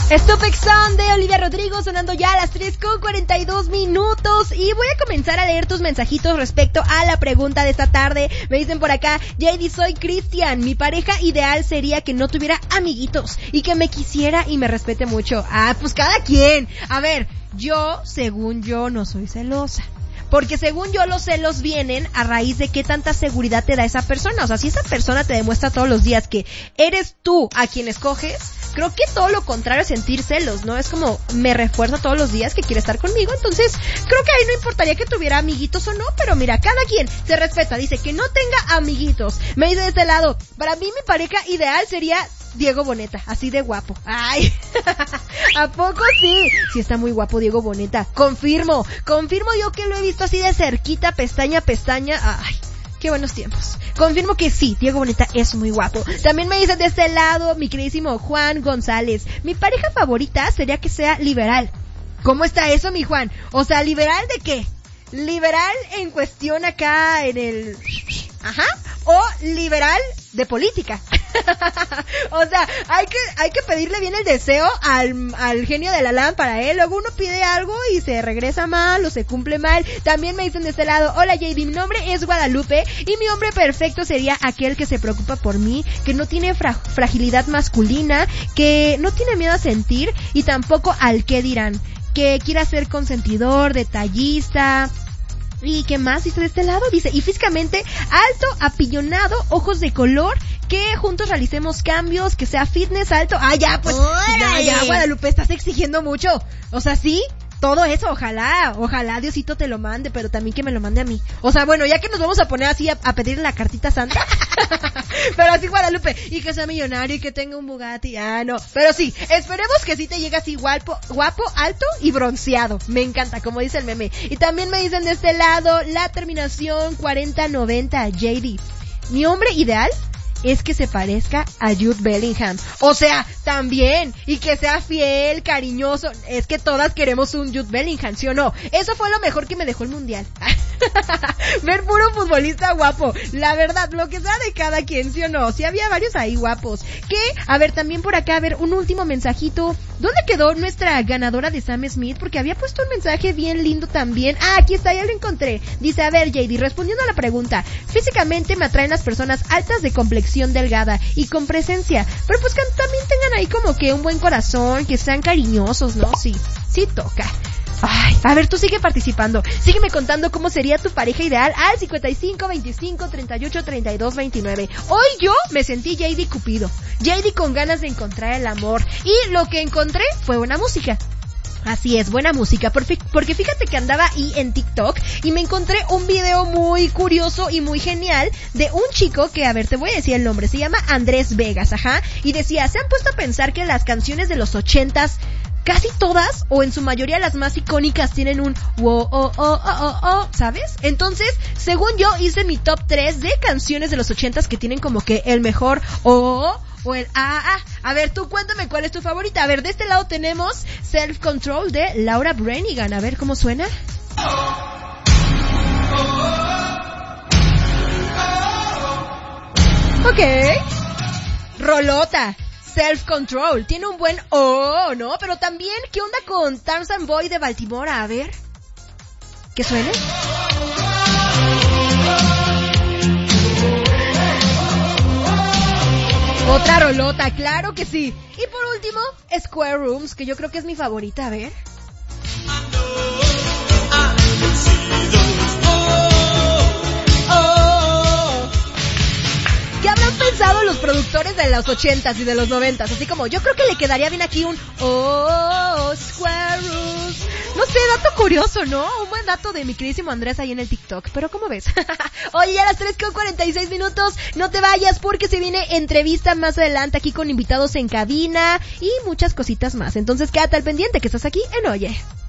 Stupid Sound de Olivia Rodrigo sonando ya a las 3:42 y voy a comenzar a leer tus mensajitos respecto a la pregunta de esta tarde. Me dicen por acá, JD, soy Cristian, mi pareja ideal sería que no tuviera amiguitos y que me quisiera y me respete mucho. Pues cada quien. A ver, según yo no soy celosa. Porque según yo los celos vienen a raíz de qué tanta seguridad te da esa persona. O sea, si esa persona te demuestra todos los días que eres tú a quien escoges, creo que todo lo contrario es sentir celos, ¿no? Es como, me refuerza todos los días que quiere estar conmigo, entonces creo que ahí no importaría que tuviera amiguitos o no, pero mira, cada quien se respeta. Dice que no tenga amiguitos. Me dice de este lado, para mí mi pareja ideal sería Diego Boneta, así de guapo. Ay, ¿a poco sí? Sí está muy guapo Diego Boneta. Confirmo yo que lo he visto así de cerquita, pestaña a pestaña. Ay, qué buenos tiempos. Confirmo que sí, Diego Boneta es muy guapo. También me dice de este lado, mi queridísimo Juan González, mi pareja favorita sería que sea liberal. ¿Cómo está eso, mi Juan? O sea, ¿liberal de qué? ¿Liberal en cuestión acá en el... Ajá? ¿O liberal de política? O sea, hay que pedirle bien el deseo al genio de la lámpara, luego uno pide algo y se regresa mal o se cumple mal. También me dicen de este lado, hola JD, mi nombre es Guadalupe y mi hombre perfecto sería aquel que se preocupa por mí, que no tiene fragilidad masculina, que no tiene miedo a sentir y tampoco al qué dirán, que quiera ser consentidor, detallista. ¿Y qué más dice de este lado? Dice, y físicamente alto, apillonado, ojos de color, que juntos realicemos cambios, que sea fitness, alto. Ya, pues, ya, Guadalupe, estás exigiendo mucho. O sea, sí, todo eso, ojalá Diosito te lo mande, pero también que me lo mande a mí. O sea, bueno, ya que nos vamos a poner así a pedirle la cartita santa. Pero así, Guadalupe, y que sea millonario y que tenga un Bugatti. No, pero sí, esperemos que sí te llegue así guapo, alto y bronceado. Me encanta, como dice el meme. Y también me dicen de este lado, la terminación 4090, JD. Mi hombre ideal es que se parezca a Jude Bellingham. O sea, también. Y que sea fiel, cariñoso. Es que todas queremos un Jude Bellingham, ¿sí o no? Eso fue lo mejor que me dejó el mundial. Ver puro futbolista guapo. La verdad, lo que sea de cada quien, ¿sí o no? Sí había varios ahí guapos. A ver, también por acá, a ver, un último mensajito. ¿Dónde quedó nuestra ganadora de Sam Smith? Porque había puesto un mensaje bien lindo también. Aquí está, ya lo encontré. Dice, a ver, JD, respondiendo a la pregunta. Físicamente me atraen las personas altas de complexión delgada y con presencia. Pero pues que también tengan ahí como que un buen corazón, que sean cariñosos, ¿no? Sí toca. Ay, a ver, tú sigue participando. Sígueme contando cómo sería tu pareja ideal al 55 25 38 32 29. Hoy yo me sentí JD Cupido. JD con ganas de encontrar el amor. Y lo que encontré fue buena música. Así es, buena música, porque fíjate que andaba ahí en TikTok y me encontré un video muy curioso y muy genial de un chico que, a ver, te voy a decir el nombre, se llama Andrés Vegas, y decía, ¿se han puesto a pensar que las canciones de los 80s, casi todas, o en su mayoría las más icónicas, tienen un ¿sabes? Entonces, según yo, hice mi top 3 de canciones de los 80s que tienen como que el mejor o el A ver, tú cuéntame cuál es tu favorita. A ver, de este lado tenemos Self Control de Laura Branigan. A ver cómo suena. Ok. Rolota. Self Control. Tiene un buen ¿no? Pero también, ¿qué onda con Tarzan Boy de Baltimore? A ver. ¿Qué suena? Otra rolota, claro que sí. Y por último, Square Rooms, que yo creo que es mi favorita, a ver. ¿Qué habrán pensado los productores de los 80s y de los 90s? Así como, yo creo que le quedaría bien aquí un Square Rooms. No sé, dato curioso, ¿no? Un buen dato de mi queridísimo Andrés ahí en el TikTok. Pero ¿cómo ves? Oye, ya a las 3:46, no te vayas porque se viene entrevista más adelante aquí con invitados en cabina y muchas cositas más. Entonces quédate al pendiente que estás aquí en Oye.